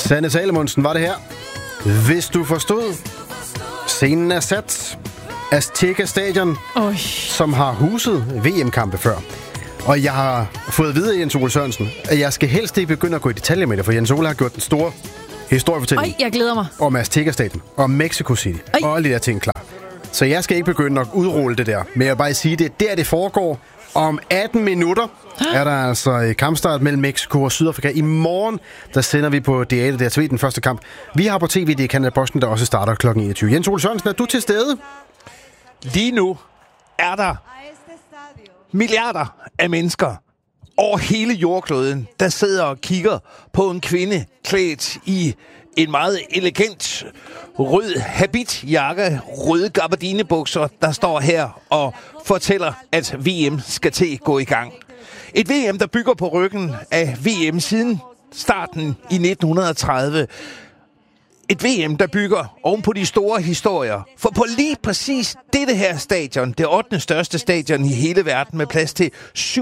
Sanne Salomonsen var det her. Hvis du forstod, scenen er sat. Azteca Stadion, som har huset VM-kampe før. Og jeg har fået at vide af Jens Ole Sørensen, at jeg skal helst ikke begynde at gå i detaljer med det, for Jens Ole har gjort den store historiefortælling. Jeg glæder mig. Om Azteca Stadion, og Mexico City, og alle de der ting klar. Så jeg skal ikke begynde at udrulle det der. Men jeg vil bare sige, det er der, det foregår. Om 18 minutter er der altså kampstart mellem Mexico og Sydafrika. I morgen, der sender vi på DR, der til den første kamp. Vi har på tv, det er Canada Boston, der også starter kl. 21. Jens Ole Sørensen, er du til stede? Lige nu er der milliarder af mennesker over hele jordkloden, der sidder og kigger på en kvinde klædt i en meget elegant rød habitjakke, røde gabardinebukser, der står her og fortæller, at VM skal til at gå i gang. Et VM, der bygger på ryggen af VM siden starten i 1930. Et VM, der bygger oven på de store historier. For på lige præcis dette her stadion, det 8. største stadion i hele verden med plads til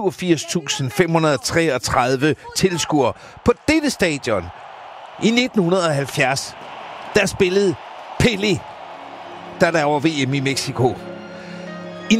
87.533 tilskuere. På dette stadion i 1970, der spillede Pelé, da der var VM i Mexico. I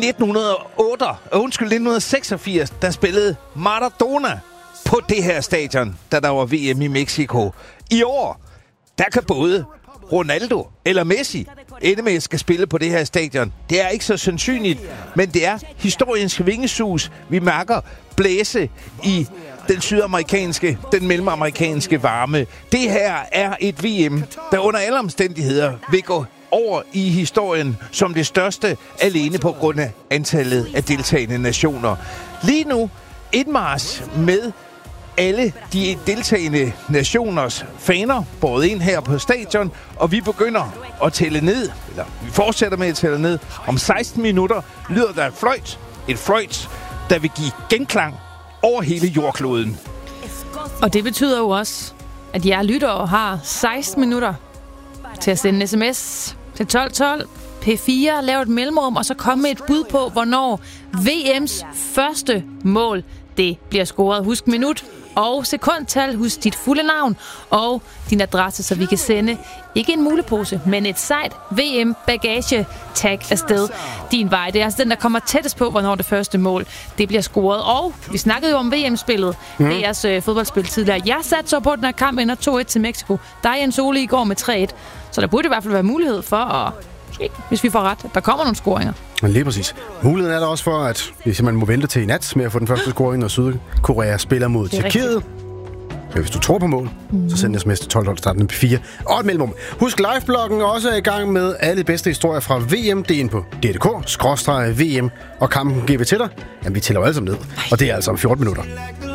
1986, der spillede Maradona på det her stadion, da der var VM i Mexico. I år, der kan både Ronaldo eller Messi ende med at skal spille på det her stadion. Det er ikke så sandsynligt, men det er historiens vingesus, vi mærker blæse i den sydamerikanske, den mellemamerikanske varme. Det her er et VM, der under alle omstændigheder vil gå over i historien som det største, alene på grund af antallet af deltagende nationer. Lige nu indmarch med alle de deltagende nationers faner båret ind her på stadion, og vi begynder at tælle ned, eller vi fortsætter med at tælle ned. Om 16 minutter lyder der et fløjt, der vil give genklang over hele jordkloden. Og det betyder jo også, at jeg lytter og har 16 minutter til at sende en sms til 1212 P4, lave et mellemrum, og så komme med et bud på, hvornår VM's første mål, det bliver scoret. Husk minut og sekundtal, husk dit fulde navn og din adresse, så vi kan sende ikke en mulepose, men et sejt VM-bagage-tag afsted din vej. Det er altså den, der kommer tættest på, hvornår det første mål det bliver scoret. Og vi snakkede jo om VM-spillet, DR's fodboldspil tidligere. Jeg satte så på, den her kamp ender 2-1 til Mexico. Der er Jens Ole i går med 3-1, så der burde i hvert fald være mulighed for at, hvis vi får ret, at der kommer nogle scoringer. Lige præcis. Muligheden er der også for, at man må vente til i nat med at få den første scoring, når Sydkorea spiller mod Tjekkiet. Men hvis du tror på mål, så send sms til 12 starten på 4 og et mellemrum. Husk, livebloggen også er i gang med alle bedste historier fra VM. Det er inde på DDK/VM, og kampen giver vi til dig. Jamen, vi tæller jo alle sammen ned, og det er altså om 14 minutter.